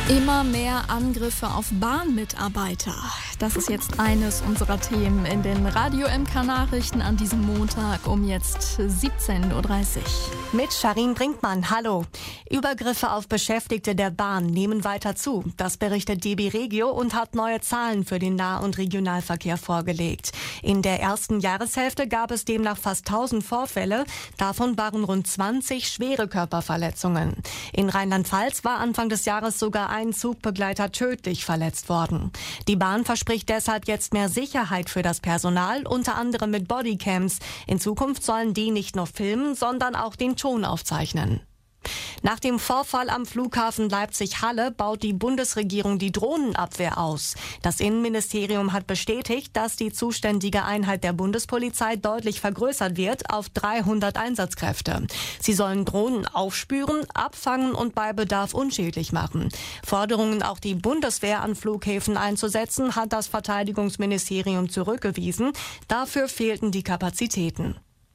Immer mehr Angriffe auf Bahnmitarbeiter. Das ist jetzt eines unserer Themen in den Radio MK Nachrichten an diesem Montag um jetzt 17:30 Uhr. Mit Sharin Brinkmann, hallo. Übergriffe auf Beschäftigte der Bahn nehmen weiter zu. Das berichtet DB Regio und hat neue Zahlen für den Nah- und Regionalverkehr vorgelegt. In der ersten Jahreshälfte gab es demnach fast 1000 Vorfälle. Davon waren rund 20 schwere Körperverletzungen. In Rheinland-Pfalz war Anfang des Jahres sogar ein Zugbegleiter tödlich verletzt worden. Die Bahn verspricht deshalb jetzt mehr Sicherheit für das Personal, unter anderem mit Bodycams. In Zukunft sollen die nicht nur filmen, sondern auch den Ton aufzeichnen. Nach dem Vorfall am Flughafen Leipzig-Halle baut die Bundesregierung die Drohnenabwehr aus. Das Innenministerium hat bestätigt, dass die zuständige Einheit der Bundespolizei deutlich vergrößert wird auf 300 Einsatzkräfte. Sie sollen Drohnen aufspüren, abfangen und bei Bedarf unschädlich machen. Forderungen, auch die Bundeswehr an Flughäfen einzusetzen, hat das Verteidigungsministerium zurückgewiesen. Dafür fehlten die Kapazitäten.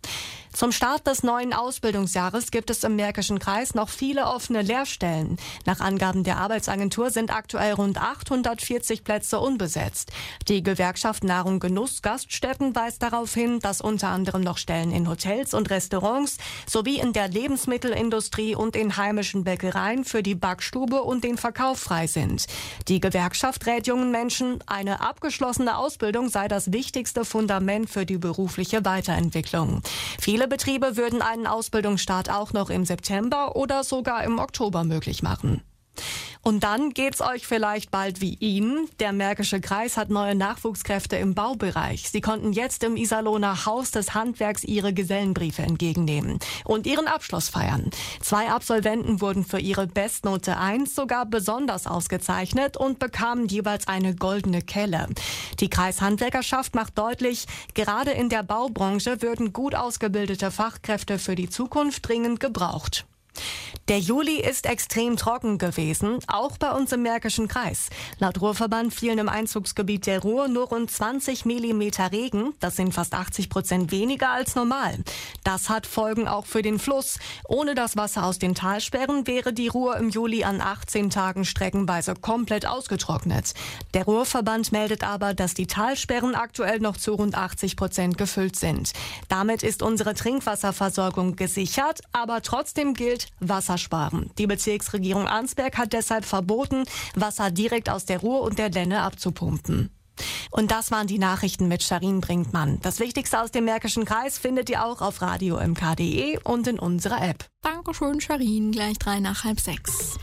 Zum Start des neuen Ausbildungsjahres gibt es im Märkischen Kreis noch viele offene Lehrstellen. Nach Angaben der Arbeitsagentur sind aktuell rund 840 Plätze unbesetzt. Die Gewerkschaft Nahrung Genuss Gaststätten weist darauf hin, dass unter anderem noch Stellen in Hotels und Restaurants sowie in der Lebensmittelindustrie und in heimischen Bäckereien für die Backstube und den Verkauf frei sind. Die Gewerkschaft rät jungen Menschen, eine abgeschlossene Ausbildung sei das wichtigste Fundament für die berufliche Weiterentwicklung. Viele Betriebe würden einen Ausbildungsstart auch noch im September oder sogar im Oktober möglich machen. Und dann geht's euch vielleicht bald wie Ihnen. Der Märkische Kreis hat neue Nachwuchskräfte im Baubereich. Sie konnten jetzt im Iserlohner Haus des Handwerks ihre Gesellenbriefe entgegennehmen und ihren Abschluss feiern. 2 Absolventen wurden für ihre Bestnote 1 sogar besonders ausgezeichnet und bekamen jeweils eine goldene Kelle. Die Kreishandwerkerschaft macht deutlich, gerade in der Baubranche würden gut ausgebildete Fachkräfte für die Zukunft dringend gebraucht. Der Juli ist extrem trocken gewesen, auch bei uns im Märkischen Kreis. Laut Ruhrverband fielen im Einzugsgebiet der Ruhr nur rund 20 Millimeter Regen. Das sind fast 80% weniger als normal. Das hat Folgen auch für den Fluss. Ohne das Wasser aus den Talsperren wäre die Ruhr im Juli an 18 Tagen streckenweise komplett ausgetrocknet. Der Ruhrverband meldet aber, dass die Talsperren aktuell noch zu rund 80% gefüllt sind. Damit ist unsere Trinkwasserversorgung gesichert, aber trotzdem gilt Wassersparen. Die Bezirksregierung Arnsberg hat deshalb verboten, Wasser direkt aus der Ruhr und der Lenne abzupumpen. Und das waren die Nachrichten mit Sharin Brinkmann. Das Wichtigste aus dem Märkischen Kreis findet ihr auch auf radiomk.de und in unserer App. Dankeschön, Sharin. Gleich 5:03.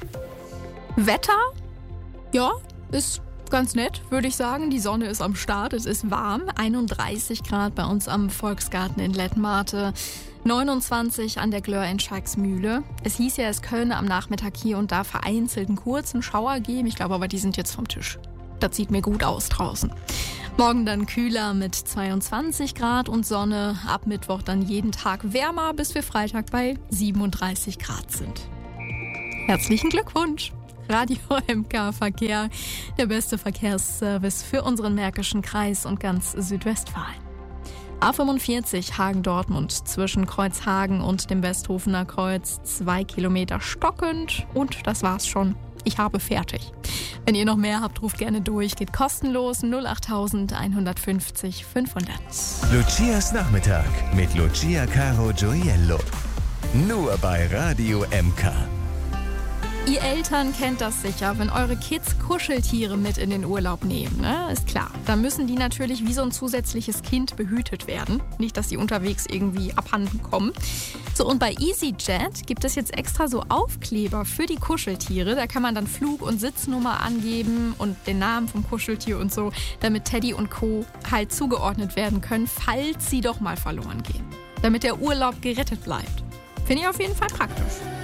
Wetter? Ja, ist ganz nett, würde ich sagen. Die Sonne ist am Start, es ist warm. 31 Grad bei uns am Volksgarten in Lettmate. 29 an der Glör in Schalksmühle. Es hieß ja, es könne am Nachmittag hier und da vereinzelt einen kurzen Schauer geben. Ich glaube aber, die sind jetzt vom Tisch. Das sieht mir gut aus draußen. Morgen dann kühler mit 22 Grad und Sonne. Ab Mittwoch dann jeden Tag wärmer, bis wir Freitag bei 37 Grad sind. Herzlichen Glückwunsch! Radio MK Verkehr, der beste Verkehrsservice für unseren Märkischen Kreis und ganz Südwestfalen. A45 Hagen-Dortmund zwischen Kreuzhagen und dem Westhofener Kreuz 2 Kilometer stockend und das war's schon. Ich habe fertig. Wenn ihr noch mehr habt, ruft gerne durch. Geht kostenlos 08000 150 500. Lucias Nachmittag mit Lucia Caro Gioiello. Nur bei Radio MK. Ihr Eltern kennt das sicher, wenn eure Kids Kuscheltiere mit in den Urlaub nehmen, ne? Ist klar. Dann müssen die natürlich wie so ein zusätzliches Kind behütet werden. Nicht, dass sie unterwegs irgendwie abhanden kommen. So, und bei EasyJet gibt es jetzt extra so Aufkleber für die Kuscheltiere. Da kann man dann Flug- und Sitznummer angeben und den Namen vom Kuscheltier und so, damit Teddy und Co. halt zugeordnet werden können, falls sie doch mal verloren gehen. Damit der Urlaub gerettet bleibt. Finde ich auf jeden Fall praktisch.